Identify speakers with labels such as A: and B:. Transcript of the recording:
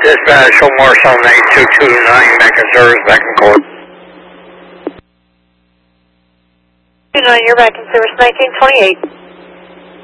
A: Dispatch, Omar 78229, back in service, back in court.
B: 29, you're back in service, 1928.